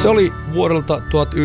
Se oli vuodelta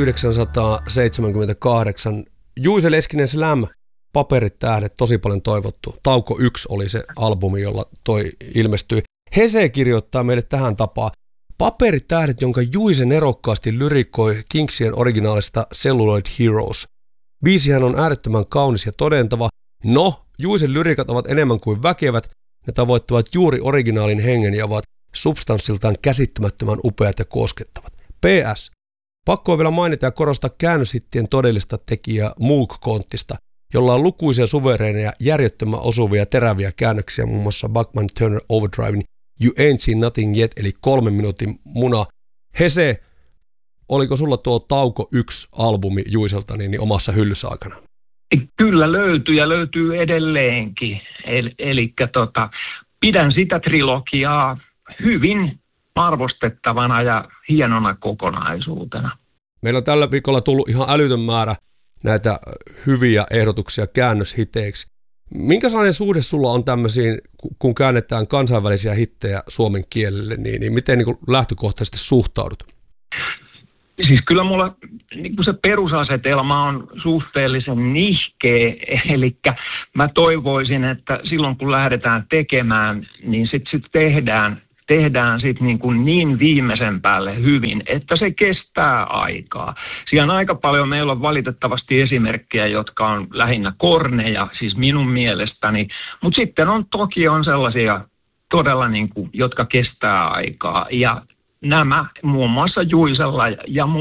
1978. Juice Leskinen Slam, Paperit tähdet, tosi paljon toivottu. Tauko 1 oli se albumi, jolla toi ilmestyi. Hese kirjoittaa meille tähän tapaan. Paperit tähdet, jonka Juice nerokkaasti lyrikoi Kingsien originaalista Celluloid Heroes. Biisihän on äärettömän kaunis ja todentava. No, Juicen lyrikat ovat enemmän kuin väkevät. Ne tavoittavat juuri originaalin hengen ja ovat substanssiltaan käsittämättömän upeat ja koskettavat. PS. Pakko on vielä mainita ja korostaa käännöshittien todellista tekijää Moog Konttista, jolla on lukuisia suvereineja, järjettömän osuvia ja teräviä käännöksiä, muun muassa Bachman Turner Overdriven You Ain't Seen Nothing Yet, eli 3 minuutin muna. Hese, oliko sulla tuo Tauko 1-albumi Juiselta niin omassa hyllyssä aikana? Kyllä löytyy ja löytyy edelleenkin. Eli pidän sitä trilogiaa hyvin arvostettavana ja hienona kokonaisuutena. Meillä on tällä viikolla tullut ihan älytön määrä näitä hyviä ehdotuksia käännöshiteiksi. Minkälainen suhde sulla on tämmöisiin, kun käännetään kansainvälisiä hittejä suomen kielelle, niin miten niin lähtökohtaisesti suhtaudut? Siis kyllä mulla niin se perusasetelma on suhteellisen nihkeä, eli mä toivoisin, että silloin kun lähdetään tekemään, niin sitten tehdään niin viimeisen päälle hyvin, että se kestää aikaa. Siellä on aika paljon, meillä on valitettavasti esimerkkejä, jotka on lähinnä korneja, siis minun mielestäni, mutta sitten toki on sellaisia todella, jotka kestää aikaa, ja nämä muun muassa Juisella ja